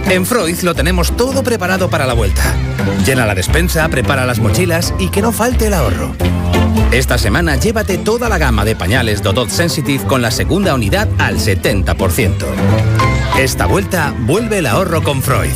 En Freud lo tenemos todo preparado para la vuelta. Llena la despensa, prepara las mochilas y que no falte el ahorro. Esta semana llévate toda la gama de pañales Dodot Sensitive con la segunda unidad al 70%. Esta vuelta vuelve el ahorro con Freud.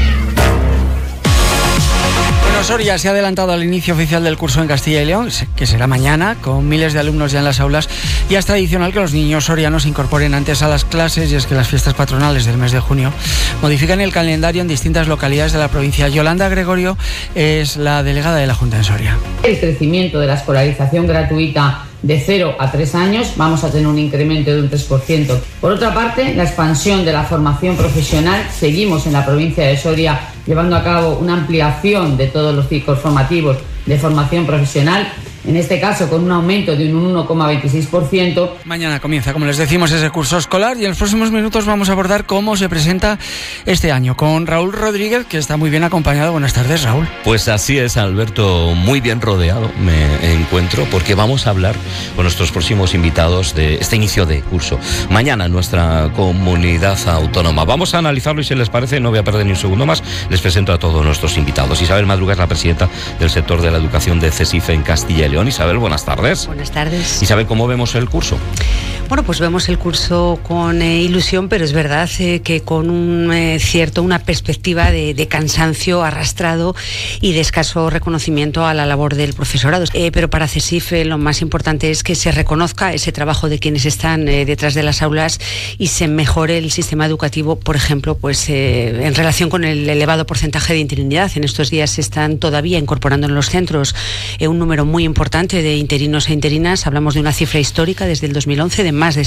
Soria se ha adelantado al inicio oficial del curso en Castilla y León, que será mañana, con miles de alumnos ya en las aulas. Ya es tradicional que los niños sorianos se incorporen antes a las clases, y es que las fiestas patronales del mes de junio modifican el calendario en distintas localidades de la provincia. Yolanda Gregorio es la delegada de la Junta en Soria. El crecimiento de la escolarización gratuita de 0 a 3 años, vamos a tener un incremento de un 3%. Por otra parte, la expansión de la formación profesional. Seguimos en la provincia de Soria llevando a cabo una ampliación de todos los ciclos formativos de formación profesional, en este caso con un aumento de un 1,26%. Mañana comienza, como les decimos, ese curso escolar, y en los próximos minutos vamos a abordar cómo se presenta este año con Raúl Rodríguez, que está muy bien acompañado. Buenas tardes, Raúl. Pues así es, Alberto, muy bien rodeado me encuentro, porque vamos a hablar con nuestros próximos invitados de este inicio de curso. Mañana en nuestra comunidad autónoma. Vamos a analizarlo y, si les parece, no voy a perder ni un segundo más, les presento a todos nuestros invitados. Isabel Madruga es la presidenta del sector de la educación de CESIF en Castilla y León. Isabel, buenas tardes. Buenas tardes. Isabel, ¿cómo vemos el curso? Bueno, pues vemos el curso con ilusión, pero es verdad que con una perspectiva de cansancio arrastrado y de escaso reconocimiento a la labor del profesorado. Pero para CESIF lo más importante es que se reconozca ese trabajo de quienes están detrás de las aulas y se mejore el sistema educativo, por ejemplo, pues en relación con el elevado porcentaje de interinidad. En estos días se están todavía incorporando en los centros un número muy importante de interinos e interinas. Hablamos de una cifra histórica desde el 2011 de más de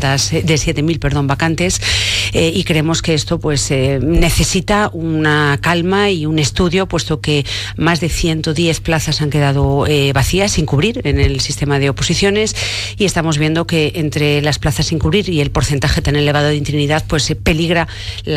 7.000 vacantes, y creemos que esto pues necesita una calma y un estudio, puesto que más de 110 plazas han quedado vacías, sin cubrir, en el sistema de oposiciones, y estamos viendo que entre las plazas sin cubrir y el porcentaje tan elevado de interinidad pues peligra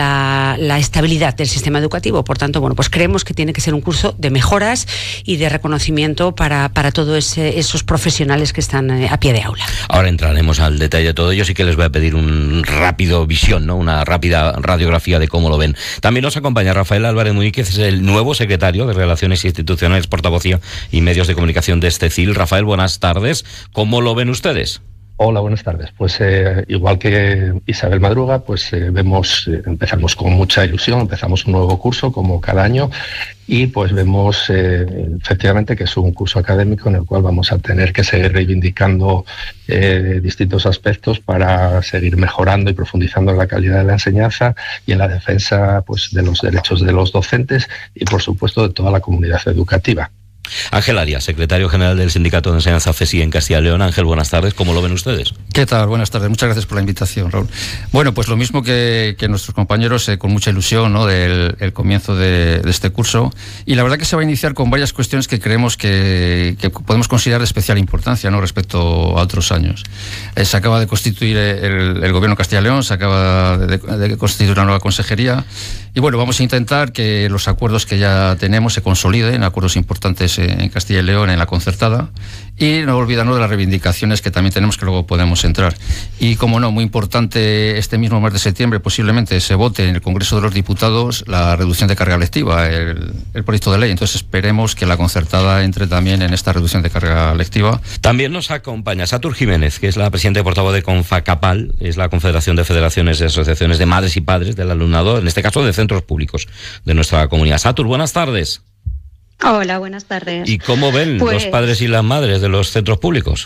la estabilidad del sistema educativo. Por tanto, bueno, pues creemos que tiene que ser un curso de mejoras y de reconocimiento para todos esos profesionales que están a pie de aula. Ahora entraremos al detalle de todo ello. Sí que les voy a pedir un rápido visión, ¿no? Una rápida radiografía de cómo lo ven. También nos acompaña Rafael Álvarez Muñiz, es el nuevo secretario de Relaciones Institucionales, Portavocía y Medios de Comunicación de este CIL. Rafael, buenas tardes. ¿Cómo lo ven ustedes? Hola, buenas tardes. Pues igual que Isabel Madruga, pues empezamos con mucha ilusión, empezamos un nuevo curso como cada año, y pues vemos efectivamente que es un curso académico en el cual vamos a tener que seguir reivindicando distintos aspectos para seguir mejorando y profundizando en la calidad de la enseñanza y en la defensa pues de los derechos de los docentes y, por supuesto, de toda la comunidad educativa. Ángel Arias, secretario general del Sindicato de Enseñanza CESI en Castilla y León. Ángel, buenas tardes. ¿Cómo lo ven ustedes? ¿Qué tal? Buenas tardes. Muchas gracias por la invitación, Raúl. Bueno, pues lo mismo que nuestros compañeros, con mucha ilusión, ¿no?, del comienzo de este curso. Y la verdad que se va a iniciar con varias cuestiones que creemos que podemos considerar de especial importancia, ¿no?, respecto a otros años. Se acaba de constituir el Gobierno de Castilla y León, se acaba de constituir una nueva consejería. Y bueno, vamos a intentar que los acuerdos que ya tenemos se consoliden, acuerdos importantes en Castilla y León, en la concertada, y no olvidarnos de las reivindicaciones que también tenemos, que luego podemos entrar. Y como no, muy importante, este mismo mes de septiembre posiblemente se vote en el Congreso de los Diputados la reducción de carga lectiva, el proyecto de ley. Entonces esperemos que la concertada entre también en esta reducción de carga lectiva. También nos acompaña Satur Jiménez, que es la presidenta y portavoz de Confacapal, es la Confederación de Federaciones y Asociaciones de Madres y Padres del Alumnado, en este caso de centros públicos de nuestra comunidad. Satur, buenas tardes. Hola, buenas tardes. ¿Y cómo ven los padres y las madres de los centros públicos?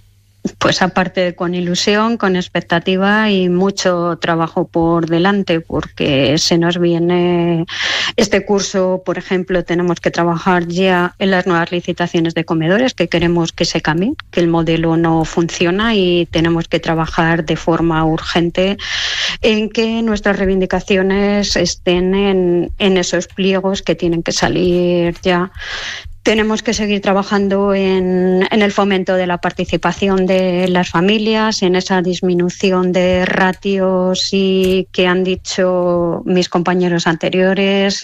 Pues aparte, con ilusión, con expectativa y mucho trabajo por delante, porque se nos viene este curso. Por ejemplo, tenemos que trabajar ya en las nuevas licitaciones de comedores, que queremos que se cambie, que el modelo no funciona, y tenemos que trabajar de forma urgente en que nuestras reivindicaciones estén en esos pliegos que tienen que salir ya. Tenemos que seguir trabajando en el fomento de la participación de las familias, en esa disminución de ratios y que han dicho mis compañeros anteriores.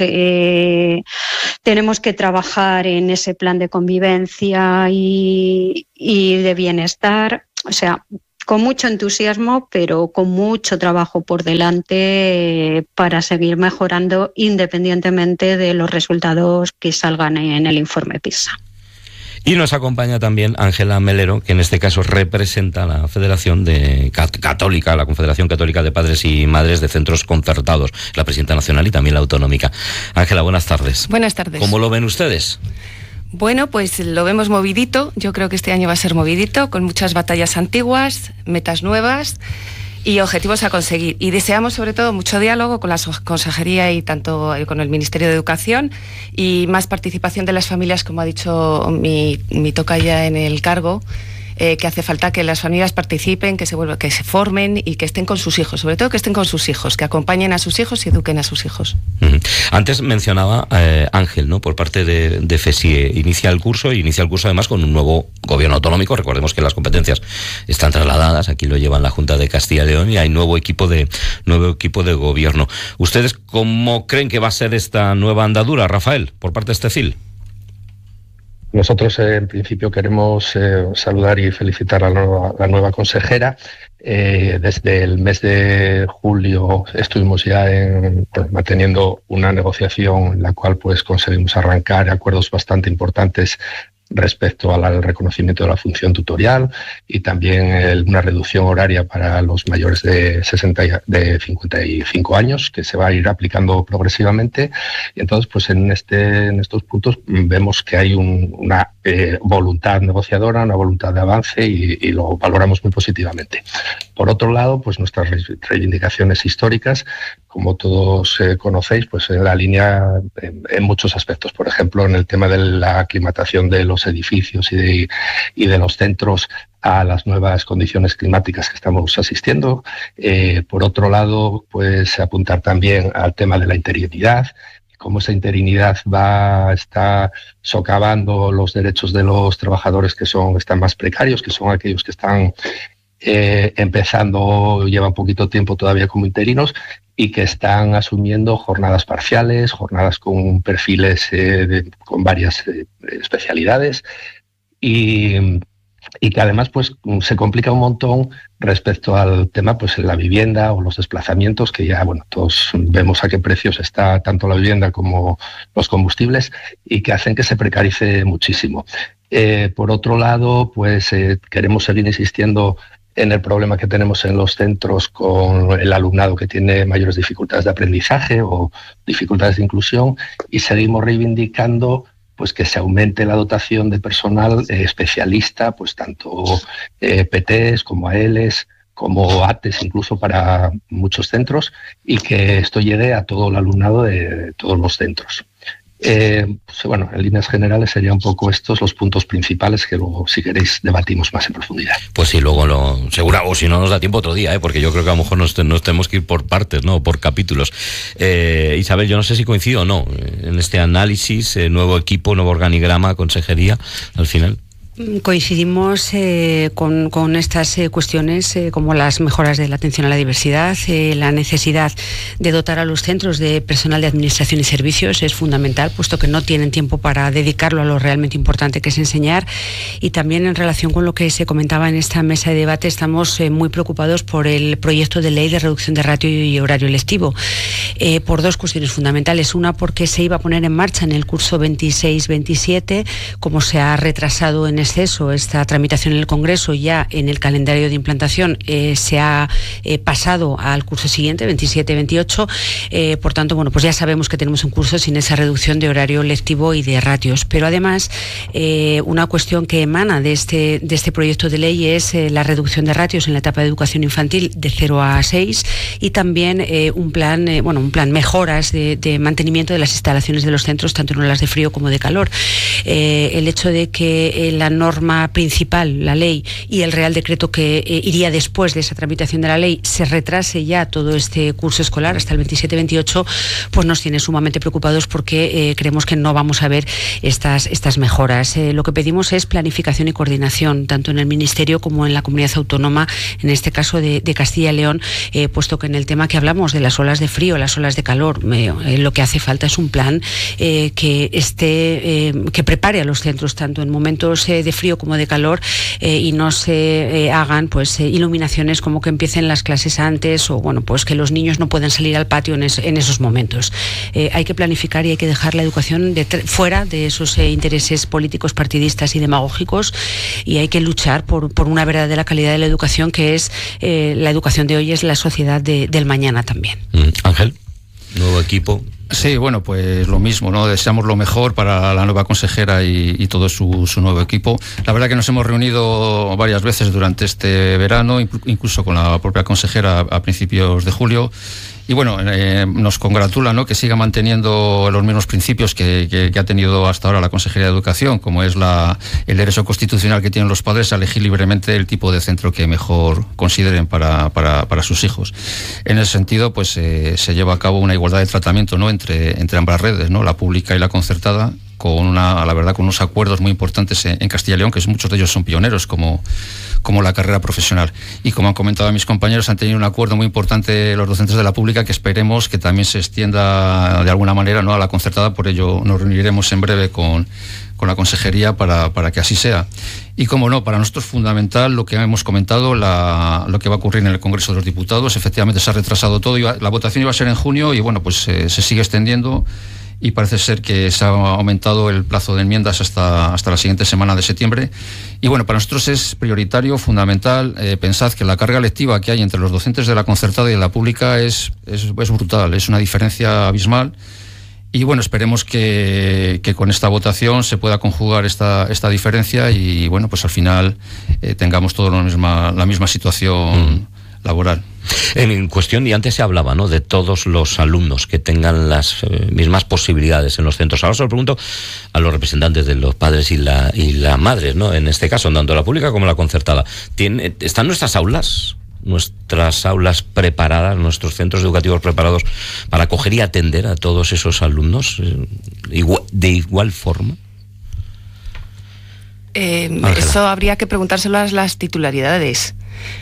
Tenemos que trabajar en ese plan de convivencia y de bienestar. O sea, con mucho entusiasmo, pero con mucho trabajo por delante para seguir mejorando independientemente de los resultados que salgan en el informe PISA. Y nos acompaña también Ángela Melero, que en este caso representa a la Federación Católica, la Confederación Católica de Padres y Madres de Centros Concertados, la presidenta nacional y también la autonómica. Ángela, buenas tardes. Buenas tardes. ¿Cómo lo ven ustedes? Bueno, pues lo vemos movidito. Yo creo que este año va a ser movidito, con muchas batallas antiguas, metas nuevas y objetivos a conseguir. Y deseamos sobre todo mucho diálogo con la consejería y tanto con el Ministerio de Educación y más participación de las familias, como ha dicho mi tocaya en el cargo, que hace falta que las familias participen, que se formen y que estén con sus hijos, sobre todo que estén con sus hijos, que acompañen a sus hijos y eduquen a sus hijos. Antes mencionaba Ángel, ¿no? Por parte de FESIE, inicia el curso además con un nuevo gobierno autonómico. Recordemos que las competencias están trasladadas, aquí lo llevan la Junta de Castilla y León y hay nuevo equipo de gobierno. ¿Ustedes cómo creen que va a ser esta nueva andadura, Rafael, por parte de este CIL? Nosotros, en principio, queremos saludar y felicitar a la nueva consejera. Desde el mes de julio estuvimos ya manteniendo una negociación en la cual pues conseguimos arrancar acuerdos bastante importantes respecto al reconocimiento de la función tutorial y también una reducción horaria para los mayores de 55 años que se va a ir aplicando progresivamente. Y entonces, pues en estos puntos vemos que hay una voluntad negociadora, una voluntad de avance y lo valoramos muy positivamente. Por otro lado, pues nuestras reivindicaciones históricas, como todos conocéis, pues en la línea en muchos aspectos. Por ejemplo, en el tema de la aclimatación de los edificios y de los centros a las nuevas condiciones climáticas que estamos asistiendo. Por otro lado, pues apuntar también al tema de la interinidad, cómo esa interinidad está socavando los derechos de los trabajadores que están más precarios, que son aquellos que están empezando, llevan poquito tiempo todavía como interinos y que están asumiendo jornadas parciales, jornadas con perfiles con varias especialidades y que además pues se complica un montón respecto al tema pues la vivienda o los desplazamientos, que ya bueno todos vemos a qué precios está tanto la vivienda como los combustibles y que hacen que se precarice muchísimo. Por otro lado, pues queremos seguir insistiendo en el problema que tenemos en los centros con el alumnado que tiene mayores dificultades de aprendizaje o dificultades de inclusión y seguimos reivindicando pues que se aumente la dotación de personal especialista, pues tanto PTs como ALs, como ATES incluso para muchos centros y que esto llegue a todo el alumnado de todos los centros. Pues bueno, en líneas generales serían un poco estos los puntos principales que luego, si queréis, debatimos más en profundidad. Pues sí, luego seguro, o si no nos da tiempo otro día, porque yo creo que a lo mejor nos tenemos que ir por partes, ¿no? Por capítulos. Isabel, yo no sé si coincido o no en este análisis, nuevo equipo, nuevo organigrama, consejería, al final. Coincidimos con estas cuestiones como las mejoras de la atención a la diversidad, la necesidad de dotar a los centros de personal de administración y servicios es fundamental, puesto que no tienen tiempo para dedicarlo a lo realmente importante que es enseñar. Y también en relación con lo que se comentaba en esta mesa de debate, estamos muy preocupados por el proyecto de ley de reducción de ratio y horario lectivo, por dos cuestiones fundamentales. Una, porque se iba a poner en marcha en el curso 26-27, como se ha retrasado en exceso esta tramitación en el Congreso, ya en el calendario de implantación se ha pasado al curso siguiente, 27-28, por tanto, bueno, pues ya sabemos que tenemos un curso sin esa reducción de horario lectivo y de ratios, pero además una cuestión que emana de este proyecto de ley es la reducción de ratios en la etapa de educación infantil de 0 a 6 y también un plan mejoras de mantenimiento de las instalaciones de los centros, tanto en olas de frío como de calor. El hecho de que la norma principal, la ley, y el Real Decreto que iría después de esa tramitación de la ley se retrase ya todo este curso escolar hasta el 27-28, pues nos tiene sumamente preocupados porque creemos que no vamos a ver estas mejoras. Lo que pedimos es planificación y coordinación, tanto en el Ministerio como en la comunidad autónoma, en este caso de Castilla y León, puesto que en el tema que hablamos de las olas de frío, las olas de calor. Lo que hace falta es un plan que prepare a los centros tanto en momentos de frío como de calor, y no se hagan pues iluminaciones como que empiecen las clases antes, o bueno, pues que los niños no puedan salir al patio en esos momentos. Hay que planificar y hay que dejar la educación fuera de esos intereses políticos, partidistas y demagógicos, y hay que luchar por una verdadera calidad de la educación, que es la educación de hoy es la sociedad del mañana también. Ángel, nuevo equipo. Sí, bueno, pues lo mismo, ¿no? Deseamos lo mejor para la nueva consejera y todo su nuevo equipo. La verdad que nos hemos reunido varias veces durante este verano, incluso con la propia consejera a principios de julio. Y bueno, nos congratula, ¿no?, que siga manteniendo los mismos principios que ha tenido hasta ahora la Consejería de Educación, como es el derecho constitucional que tienen los padres a elegir libremente el tipo de centro que mejor consideren para sus hijos. En ese sentido, pues se lleva a cabo una igualdad de tratamiento, ¿no?, entre ambas redes, ¿no?, la pública y la concertada, con la verdad, con unos acuerdos muy importantes en Castilla y León, que muchos de ellos son pioneros, como la carrera profesional. Y como han comentado mis compañeros, han tenido un acuerdo muy importante los docentes de la pública, que esperemos que también se extienda de alguna manera, ¿no?, a la concertada. Por ello nos reuniremos en breve con la consejería para que así sea. Y como no, para nosotros es fundamental lo que hemos comentado, lo que va a ocurrir en el Congreso de los Diputados. Efectivamente se ha retrasado todo, la votación iba a ser en junio y bueno, pues se sigue extendiendo. Y parece ser que se ha aumentado el plazo de enmiendas hasta la siguiente semana de septiembre. Y bueno, para nosotros es prioritario, fundamental. Pensad que la carga lectiva que hay entre los docentes de la concertada y de la pública es brutal, es una diferencia abismal. Y bueno, esperemos que con esta votación se pueda conjugar esta diferencia y bueno, pues al final tengamos todos la misma situación laboral. En cuestión, y antes se hablaba, ¿no?, de todos los alumnos que tengan las mismas posibilidades en los centros. Ahora se lo pregunto a los representantes de los padres y la madre, ¿no?, en este caso, tanto la pública como la concertada. ¿Están nuestras aulas preparadas, nuestros centros educativos preparados para acoger y atender a todos esos alumnos de igual forma? Eso habría que preguntárselo a las titularidades.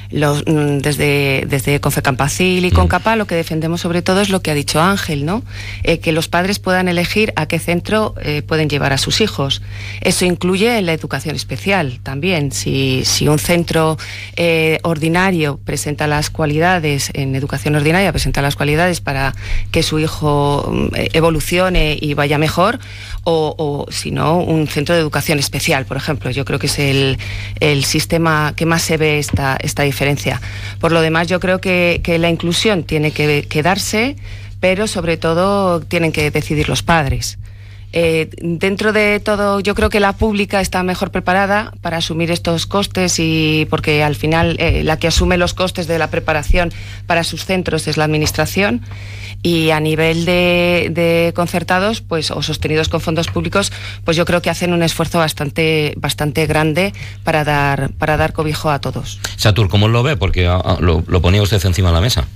Desde Confecampacil y Concapa lo que defendemos sobre todo es lo que ha dicho Ángel, ¿no? Que los padres puedan elegir a qué centro pueden llevar a sus hijos. Eso incluye la educación especial también. Si un centro ordinario presenta las cualidades, en educación ordinaria presenta las cualidades para que su hijo evolucione y vaya mejor, o si no, un centro de educación especial, por ejemplo. Yo creo que es el sistema que más se ve esta diferencia. Por lo demás, yo creo que la inclusión tiene que quedarse, pero sobre todo tienen que decidir los padres. Dentro de todo, yo creo que la pública está mejor preparada para asumir estos costes, y porque al final la que asume los costes de la preparación para sus centros es la administración, y a nivel de concertados, pues, o sostenidos con fondos públicos, pues yo creo que hacen un esfuerzo bastante grande para dar cobijo a todos. Satur, ¿cómo lo ve? Porque lo ponía usted encima de la mesa.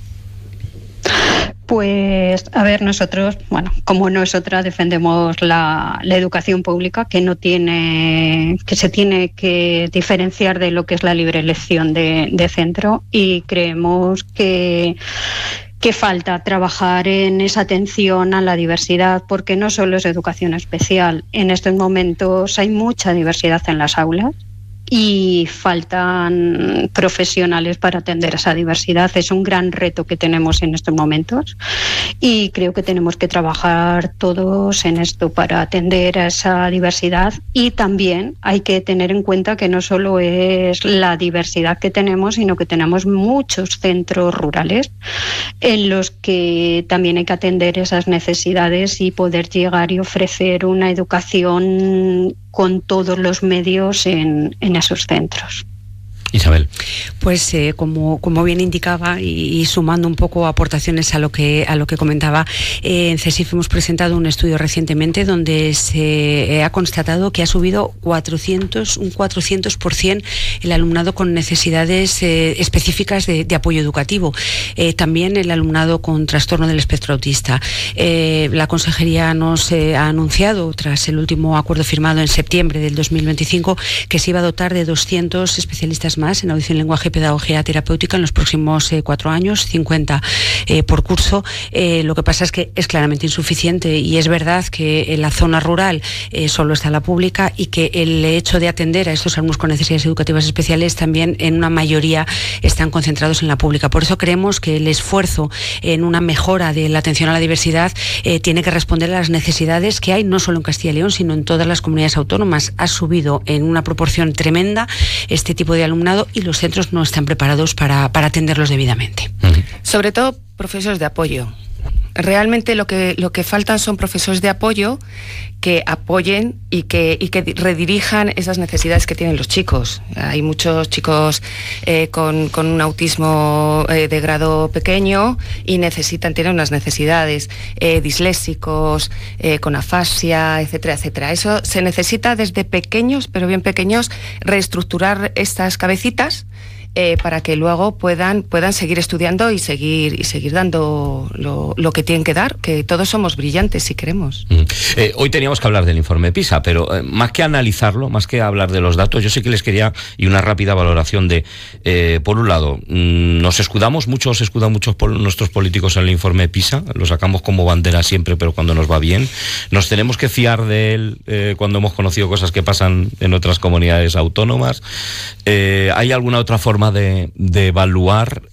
Pues, a ver, nosotros, bueno, como nosotras defendemos la educación pública, que se tiene que diferenciar de lo que es la libre elección de centro, y creemos que falta trabajar en esa atención a la diversidad, porque no solo es educación especial. En estos momentos hay mucha diversidad en las aulas y faltan profesionales para atender a esa diversidad. Es un gran reto que tenemos en estos momentos y creo que tenemos que trabajar todos en esto para atender a esa diversidad. Y también hay que tener en cuenta que no solo es la diversidad que tenemos, sino que tenemos muchos centros rurales en los que también hay que atender esas necesidades y poder llegar y ofrecer una educación con todos los medios en esos centros. Isabel. Pues como bien indicaba, y sumando un poco aportaciones a lo que comentaba, en CESIF hemos presentado un estudio recientemente donde se ha constatado que ha subido un 400% el alumnado con necesidades específicas de apoyo educativo. También el alumnado con trastorno del espectro autista. La Consejería nos ha anunciado, tras el último acuerdo firmado en septiembre del 2025, que se iba a dotar de 200 especialistas más en audición, lenguaje y pedagogía terapéutica en los próximos 4 años, 50 por curso. Lo que pasa es que es claramente insuficiente, y es verdad que en la zona rural solo está la pública, y que el hecho de atender a estos alumnos con necesidades educativas especiales también en una mayoría están concentrados en la pública. Por eso creemos que el esfuerzo en una mejora de la atención a la diversidad tiene que responder a las necesidades que hay no solo en Castilla y León, sino en todas las comunidades autónomas. Ha subido en una proporción tremenda este tipo de alumnado, y los centros no están preparados para atenderlos debidamente. Sobre todo profesores de apoyo. Realmente lo que faltan son profesores de apoyo que apoyen y que redirijan esas necesidades que tienen los chicos. Hay muchos chicos con un autismo de grado pequeño y tienen unas necesidades, disléxicos, con afasia, etcétera, etcétera. Eso se necesita desde pequeños, pero bien pequeños, reestructurar estas cabecitas para que luego puedan seguir estudiando y seguir dando lo que tienen que dar, que todos somos brillantes si queremos. Hoy teníamos que hablar del informe PISA, pero más que analizarlo, más que hablar de los datos, yo sí que les quería, y una rápida valoración de, por un lado, se escudan muchos nuestros políticos en el informe PISA, lo sacamos como bandera siempre, pero cuando nos va bien, nos tenemos que fiar de él cuando hemos conocido cosas que pasan en otras comunidades autónomas. ¿Hay alguna otra forma de evaluar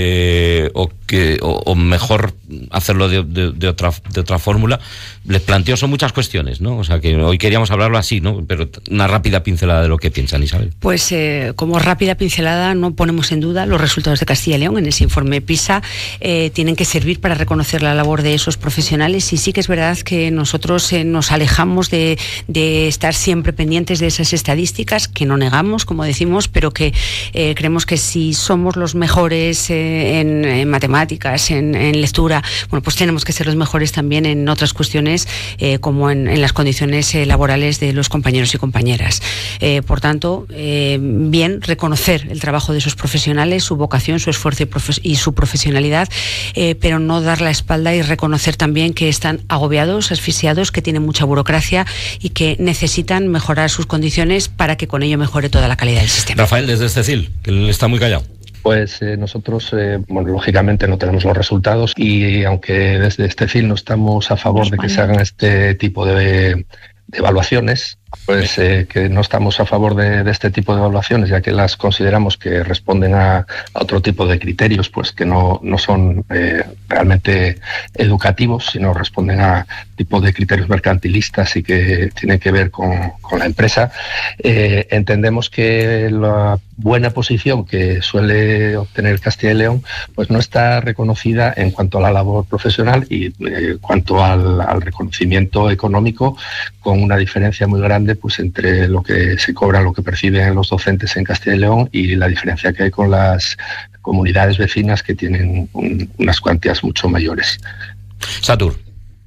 o mejor hacerlo de otra fórmula? Les planteo, son muchas cuestiones, ¿no? O sea, que hoy queríamos hablarlo así, ¿no? Pero una rápida pincelada de lo que piensan, Isabel. Pues como rápida pincelada, no ponemos en duda los resultados de Castilla y León en ese informe PISA. Tienen que servir para reconocer la labor de esos profesionales, y sí que es verdad que nosotros nos alejamos de estar siempre pendientes de esas estadísticas, que no negamos, como decimos, pero que creemos que si somos los mejores en matemáticas, en lectura, bueno, pues tenemos que ser los mejores también en otras cuestiones, como en las condiciones laborales de los compañeros y compañeras. Por tanto, bien reconocer el trabajo de esos profesionales, su vocación, su esfuerzo y su profesionalidad, pero no dar la espalda, y reconocer también que están agobiados, asfixiados, que tienen mucha burocracia y que necesitan mejorar sus condiciones para que con ello mejore toda la calidad del sistema. Rafael, desde CECIL, que él está muy callado. Pues nosotros, lógicamente no tenemos los resultados, y aunque desde CECIL no estamos a favor de que se hagan este tipo de evaluaciones, pues que no estamos a favor de este tipo de evaluaciones, ya que las consideramos que responden a otro tipo de criterios, pues que no son realmente educativos, sino responden a tipo de criterios mercantilistas y que tienen que ver con la empresa. Entendemos que la buena posición que suele obtener Castilla y León pues no está reconocida en cuanto a la labor profesional y cuanto al reconocimiento económico, con una diferencia muy grande pues entre lo que se cobra, lo que perciben los docentes en Castilla y León, y la diferencia que hay con las comunidades vecinas, que tienen unas cuantías mucho mayores. Satur.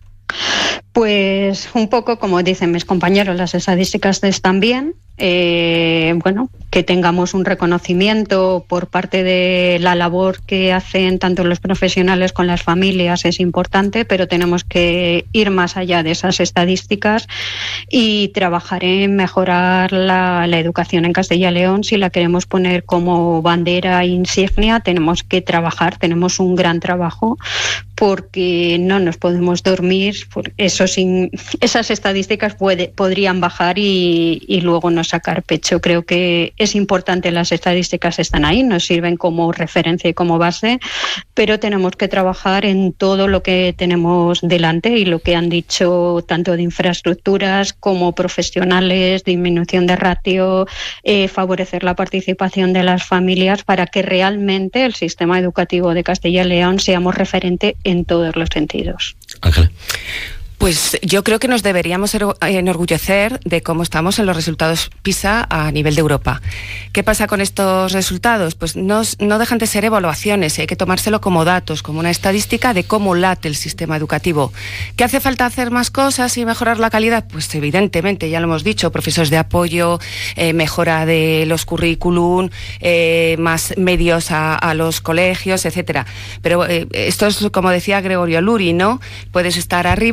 Pues un poco como dicen mis compañeros, las estadísticas están bien. Que tengamos un reconocimiento por parte de la labor que hacen tanto los profesionales con las familias es importante, pero tenemos que ir más allá de esas estadísticas y trabajar en mejorar la educación en Castilla y León. Si la queremos poner como bandera insignia, tenemos que trabajar, tenemos un gran trabajo, porque no nos podemos dormir. Esas estadísticas podrían bajar y luego no sacar pecho. Creo que es importante, las estadísticas están ahí, nos sirven como referencia y como base, pero tenemos que trabajar en todo lo que tenemos delante, y lo que han dicho tanto de infraestructuras como profesionales, disminución de ratio, favorecer la participación de las familias para que realmente el sistema educativo de Castilla y León seamos referente en todos los sentidos. Ángela. Pues yo creo que nos deberíamos enorgullecer de cómo estamos en los resultados PISA a nivel de Europa. ¿Qué pasa con estos resultados? Pues no dejan de ser evaluaciones, hay que tomárselo como datos, como una estadística de cómo late el sistema educativo. ¿Qué hace falta hacer más cosas y mejorar la calidad? Pues evidentemente, ya lo hemos dicho, profesores de apoyo, mejora de los currículum, más medios a los colegios, etcétera. Pero esto es como decía Gregorio Luri, ¿no? Puedes estar arriba, como le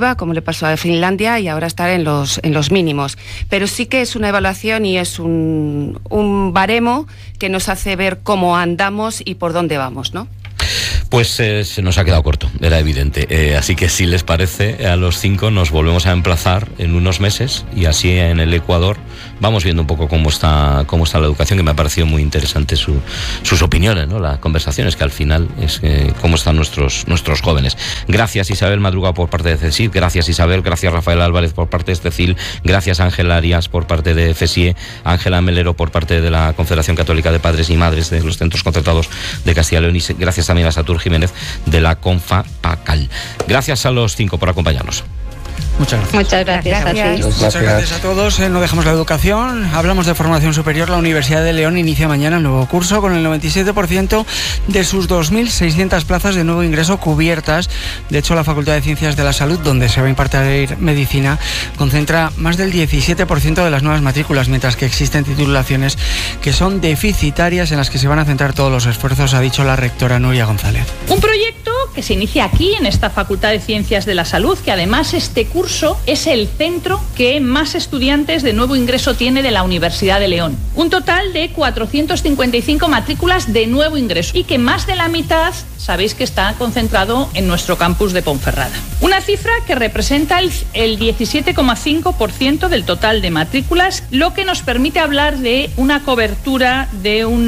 pasó a Finlandia y ahora estar en los mínimos. Pero sí que es una evaluación y es un baremo que nos hace ver cómo andamos y por dónde vamos, ¿no? Pues se nos ha quedado corto, era evidente. Así que si les parece, a los 5 nos volvemos a emplazar en unos meses y así en el Ecuador vamos viendo un poco cómo está la educación, que me ha parecido muy interesante sus opiniones, ¿no? Las conversaciones, que al final es cómo están nuestros jóvenes. Gracias Isabel Madruga por parte de CESIF, gracias Isabel, gracias Rafael Álvarez por parte de CECIL, gracias Ángela Arias por parte de FESIE, Ángela Melero por parte de la Confederación Católica de Padres y Madres de los Centros Concertados de Castilla y León, y gracias también a Satur Jiménez de la CONFAPACAL. Gracias a los 5 por acompañarnos. Muchas gracias. Muchas gracias a ti. Muchas gracias a todos. No dejamos la educación. Hablamos de formación superior. La Universidad de León inicia mañana el nuevo curso con el 97% de sus 2.600 plazas de nuevo ingreso cubiertas. De hecho, la Facultad de Ciencias de la Salud, donde se va a impartir medicina, concentra más del 17% de las nuevas matrículas, mientras que existen titulaciones que son deficitarias, en las que se van a centrar todos los esfuerzos, ha dicho la rectora Nuria González. Un proyecto que se inicia aquí, en esta Facultad de Ciencias de la Salud, que además este curso es el centro que más estudiantes de nuevo ingreso tiene de la Universidad de León. Un total de 455 matrículas de nuevo ingreso y que más de la mitad sabéis que está concentrado en nuestro campus de Ponferrada. Una cifra que representa el 17,5% del total de matrículas, lo que nos permite hablar de una cobertura de un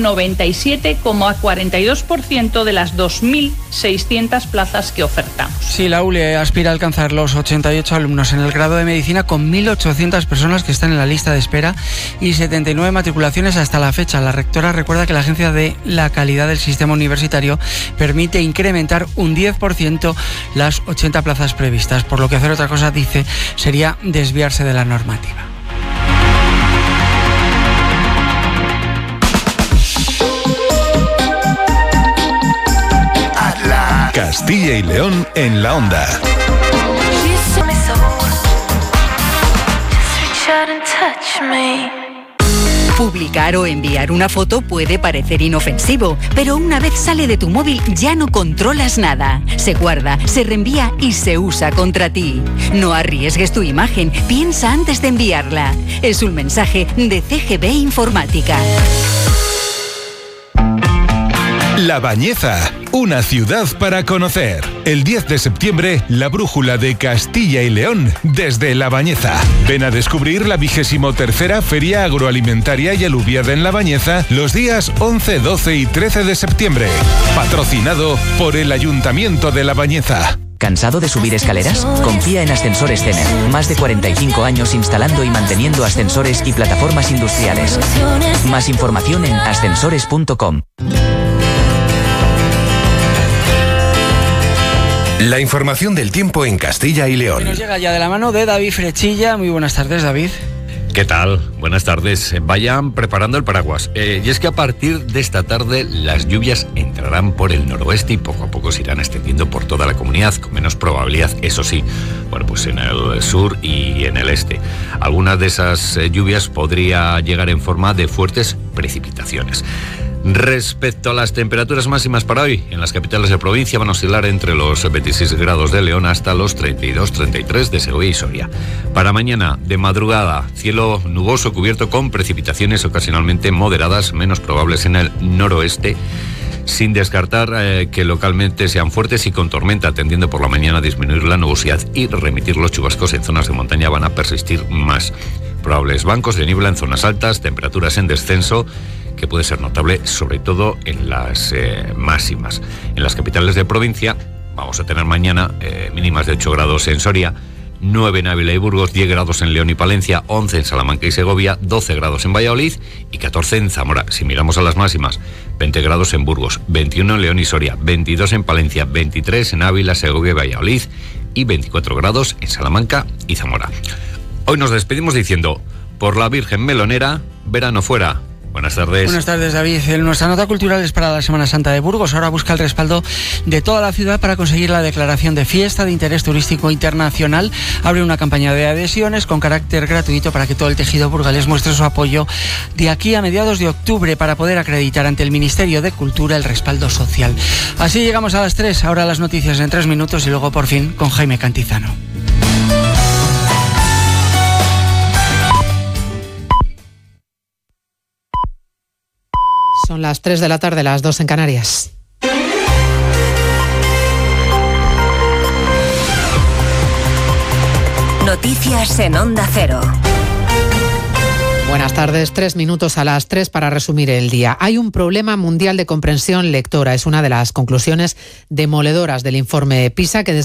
97,42% de las 2.600 plazas que ofertamos. Sí, la ULE aspira a alcanzar los 88 alumnos en el grado de medicina, con 1.800 personas que están en la lista de espera y 79 matriculaciones hasta la fecha. La rectora recuerda que la Agencia de la Calidad del Sistema Universitario permite incrementar un 10% las 80 plazas previstas, por lo que hacer otra cosa, dice, sería desviarse de la normativa. Castilla y León en la onda. Publicar o enviar una foto puede parecer inofensivo, pero una vez sale de tu móvil ya no controlas nada. Se guarda, se reenvía y se usa contra ti. No arriesgues tu imagen, piensa antes de enviarla. Es un mensaje de CGB Informática. La Bañeza, una ciudad para conocer. El 10 de septiembre, la brújula de Castilla y León desde La Bañeza. Ven a descubrir la 23ª Feria Agroalimentaria y Aluviada en La Bañeza los días 11, 12 y 13 de septiembre. Patrocinado por el Ayuntamiento de La Bañeza. ¿Cansado de subir escaleras? Confía en Ascensores Cener. Más de 45 años instalando y manteniendo ascensores y plataformas industriales. Más información en ascensores.com. La información del tiempo en Castilla y León. Nos llega ya de la mano de David Frechilla. Muy buenas tardes, David. ¿Qué tal? Buenas tardes. Vayan preparando el paraguas. Y es que a partir de esta tarde las lluvias entrarán por el noroeste y poco a poco se irán extendiendo por toda la comunidad, con menos probabilidad, eso sí, bueno, pues en el sur y en el este. Algunas de esas lluvias podría llegar en forma de fuertes precipitaciones. Respecto a las temperaturas máximas para hoy, en las capitales de provincia van a oscilar entre los 26 grados de León hasta los 32-33 de Segovia y Soria. Para mañana, de madrugada, cielo nuboso cubierto con precipitaciones ocasionalmente moderadas, menos probables en el noroeste, sin descartar que localmente sean fuertes y con tormenta, tendiendo por la mañana a disminuir la nubosidad y remitir los chubascos en zonas de montaña van a persistir más. Probables bancos de niebla en zonas altas, temperaturas en descenso, que puede ser notable sobre todo en las máximas. En las capitales de provincia vamos a tener mañana mínimas de 8 grados en Soria, 9 en Ávila y Burgos, 10 grados en León y Palencia, 11 en Salamanca y Segovia, 12 grados en Valladolid y 14 en Zamora. Si miramos a las máximas, 20 grados en Burgos, 21 en León y Soria, 22 en Palencia, 23 en Ávila, Segovia y Valladolid y 24 grados en Salamanca y Zamora. Hoy nos despedimos diciendo, por la Virgen Melonera, verano fuera. Buenas tardes. Buenas tardes, David. Nuestra nota cultural es para la Semana Santa de Burgos. Ahora busca el respaldo de toda la ciudad para conseguir la declaración de fiesta de interés turístico internacional. Abre una campaña de adhesiones con carácter gratuito para que todo el tejido burgalés muestre su apoyo de aquí a mediados de octubre para poder acreditar ante el Ministerio de Cultura el respaldo social. Así llegamos a las 3. Ahora las noticias en 3 minutos y luego por fin con Jaime Cantizano. Son las 3 de la tarde, las 2 en Canarias. Noticias en Onda Cero. Buenas tardes, 3 minutos a las 3 para resumir el día. Hay un problema mundial de comprensión lectora. Es una de las conclusiones demoledoras del informe PISA que